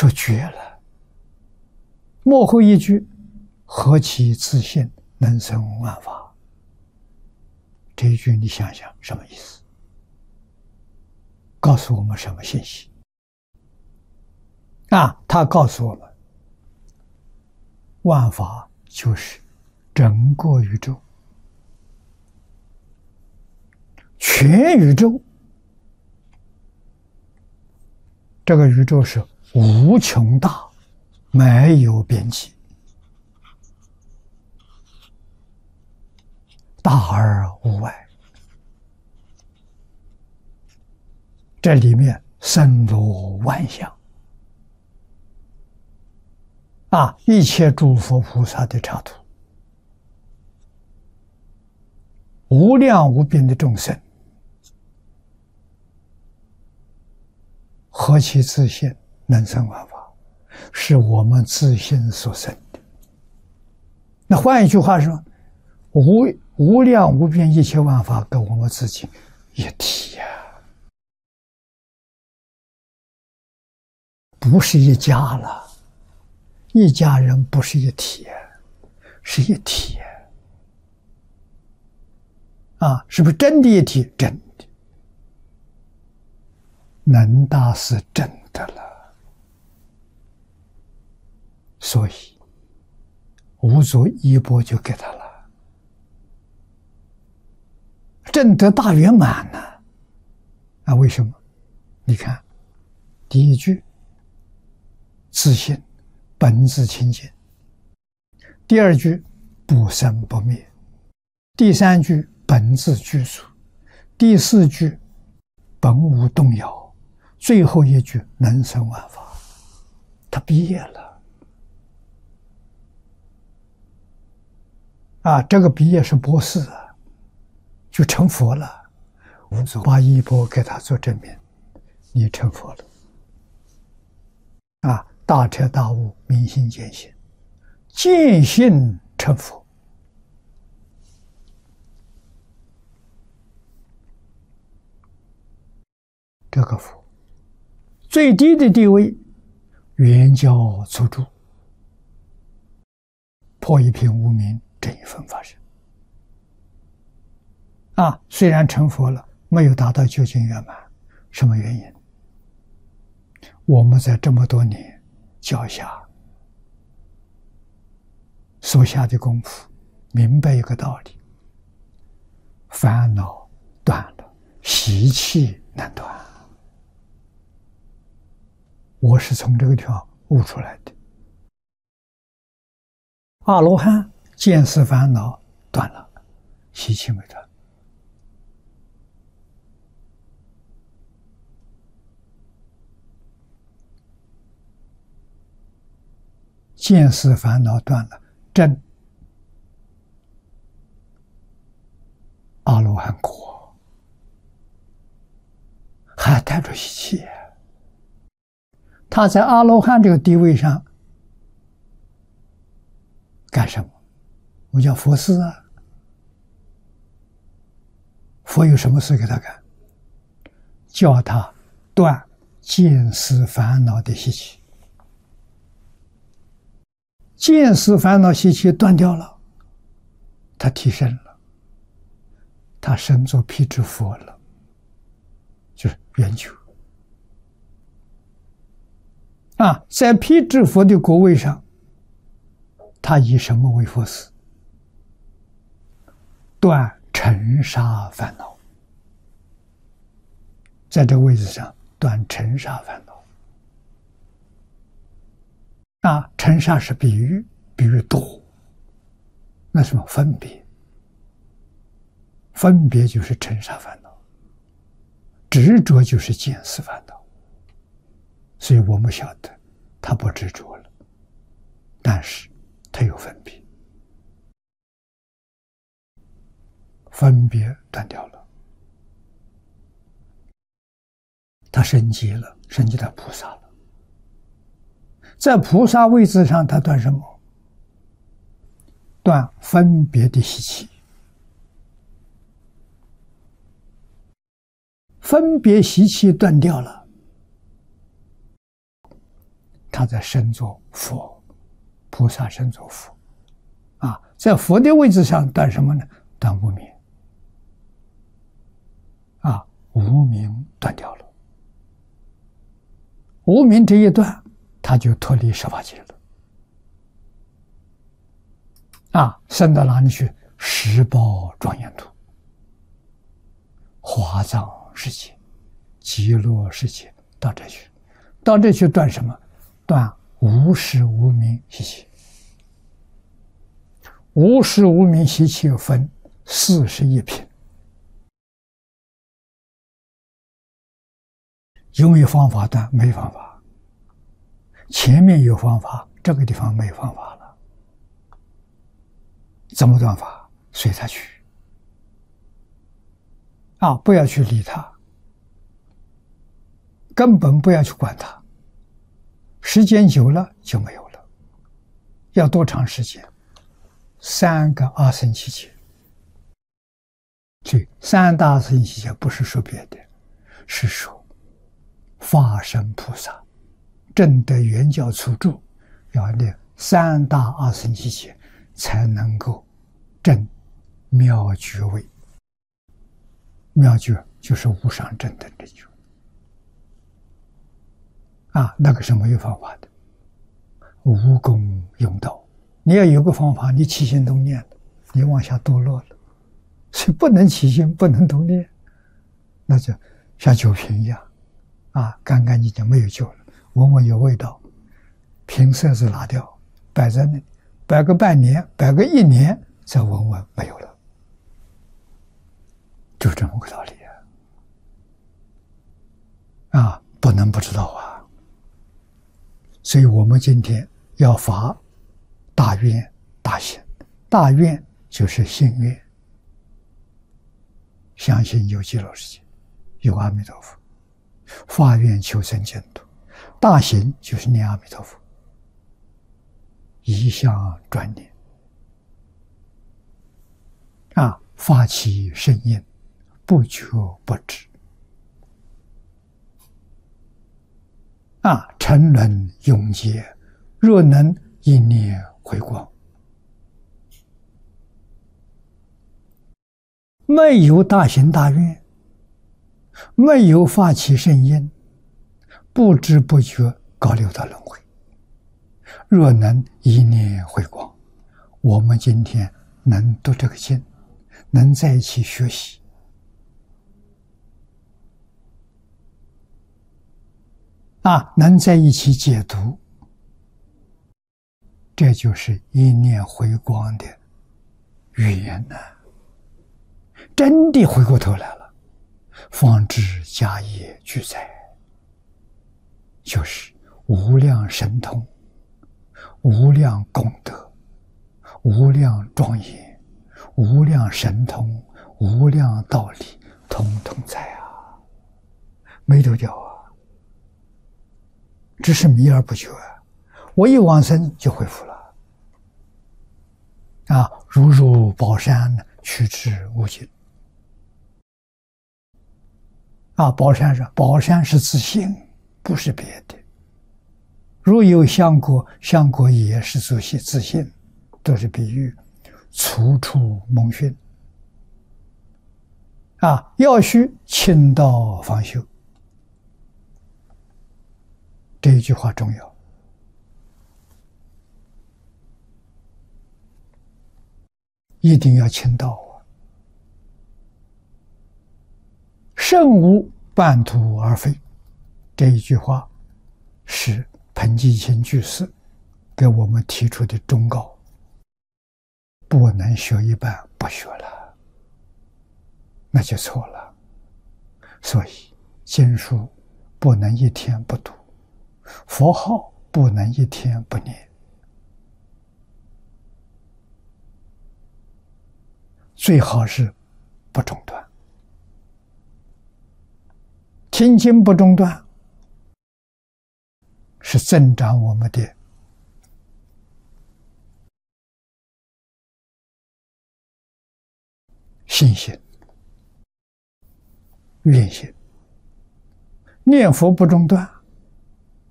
说绝了。末后一句，何其自信，能生万法。这一句你想想什么意思？告诉我们什么信息？他告诉我们，万法就是整个宇宙，全宇宙。这个宇宙是无穷大，没有边际，大而无外。这里面森罗万象，一切诸佛菩萨的刹土，无量无边的众生，何其自信，能生万法，是我们自信所生的。那换一句话说，无量无边一切万法跟我们自己一体呀，不是一家了，一家人不是一体，是一体是不是真的一体？真的，能大是真的了。所以无足一钵就给他了，正得大圆满呢。为什么？你看第一句自信本自清净，第二句不生不灭，第三句本自具足，第四句本无动摇，最后一句能生万法。他毕业了这个毕业是博士就成佛了。把衣钵给他做证明，你成佛了大彻大悟，明心见性，见性成佛。这个佛最低的地位，圆教初住，破一品无明，正一分法身。虽然成佛了，没有达到究竟圆满，什么原因？我们在这么多年教下所下的功夫，明白一个道理：烦恼断了，习气难断。我是从这个地方悟出来的。阿罗汉见思烦恼断了，习气没断。见思烦恼断了，证阿罗汉果，还带着习气。他在阿罗汉这个地位上干什么？我叫佛事佛有什么事给他干？叫他断见思烦恼的习气。见思烦恼习气断掉了，他提升了，他升作辟支佛了，就是圆觉。在辟支佛的果位上，他以什么为佛事？断尘沙烦恼。在这个位置上断尘沙烦恼。尘沙是比喻，比喻多。那什么分别？分别就是尘沙烦恼，执着就是见思烦恼。所以我们晓得他不执着了，但是他有分别，分别断掉了，他升级了，升级到菩萨了。在菩萨位置上，他断什么？断分别的习气。分别习气断掉了， 他在身作佛，菩萨身作佛，在佛的位置上断什么呢？断无明，无明断掉了，无明这一断，他就脱离十八界了，升到哪里去？十宝庄严土、华藏世界、极乐世界，到这去，到这去断什么？断无始无明习气。无始无明习气分41品，有没有方法断？没方法。前面有方法，这个地方没方法了。怎么断法？随他去。不要去理他，根本不要去管他。时间久了就没有了。要多长时间？3个阿僧祇劫。这3大阿僧祇劫不是说别的，是说法身菩萨证得圆教初住，要念3大阿僧祇劫才能够证妙觉位。妙觉就是无上正等正觉，那个是没有方法的，无功用道。你要有个方法，你起心动念了，你往下堕落了，所以不能起心，不能动念，那就像酒瓶一样，干干净净没有救了，闻闻有味道，瓶塞子拿掉，摆在那里，摆个半年，摆个1年，再闻闻没有了。就这么个道理不能不知道所以我们今天要发大愿大行。大愿就是信愿，相信有极乐世界，有阿弥陀佛，发愿求生净土。大行就是念阿弥陀佛，一向专念发起圣因，不觉不知沉沦永劫，若能一念回光。没有大行大愿，没有发起圣因，不知不觉搞六道轮回。若能一念回光，我们今天能读这个经，能在一起学习，能在一起解读，这就是一念回光的语言真的回过头来了，方知家业俱在，就是无量神通、无量功德、无量庄严、无量神通、无量道理，统统在没丢掉只是迷而不觉我一往生就恢复了如入宝山，取之无尽宝山是自性，不是别的。若有相果，相果也是自性，都是比喻，处处蒙熏要须亲道方修。这一句话重要，一定要亲道圣无半途而废。这一句话是彭基清居士给我们提出的忠告，不能学一半不学了，那就错了。所以经书不能一天不读，佛号不能一天不念，最好是不中断。听经不中断，是增长我们的信心、愿心。念佛不中断，